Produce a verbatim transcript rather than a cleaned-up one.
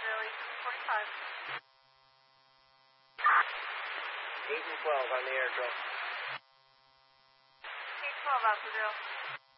Israeli forty-five. eight and twelve on the airdrome. eight twelve, Alpha Zero.